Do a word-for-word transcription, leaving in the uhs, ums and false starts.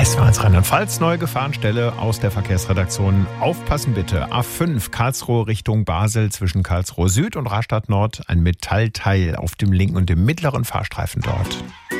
Westfalen Rheinland-Pfalz, neue Gefahrenstelle aus der Verkehrsredaktion. Aufpassen bitte. A fünf, Karlsruhe Richtung Basel, zwischen Karlsruhe Süd und Rastatt Nord. Ein Metallteil auf dem linken und dem mittleren Fahrstreifen dort.